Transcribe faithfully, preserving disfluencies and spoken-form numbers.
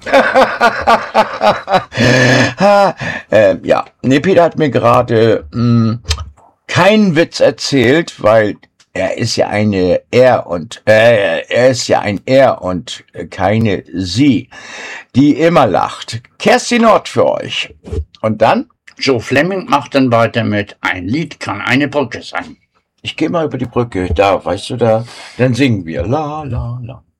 ha, äh, ja, nee, Peter hat mir gerade mh, keinen Witz erzählt, weil er ist ja eine Er und äh, er ist ja ein Er und keine Sie, die immer lacht. Kerstin Nord für euch. Und dann? Joe Fleming macht dann weiter mit Ein Lied kann eine Brücke sein. Ich gehe mal über die Brücke, da, weißt du, da, dann singen wir. La, la, la.